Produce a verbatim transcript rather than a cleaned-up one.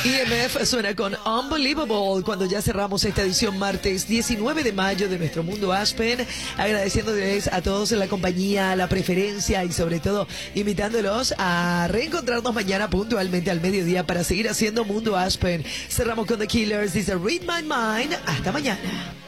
E M F suena con Unbelievable cuando ya cerramos esta edición martes diecinueve de mayo de Nuestro Mundo Aspen, agradeciéndoles a todos en la compañía, la preferencia y sobre todo invitándolos a reencontrarnos mañana puntualmente al mediodía para seguir haciendo Mundo Aspen. Cerramos con The Killers, dice Read My Mind. Hasta mañana.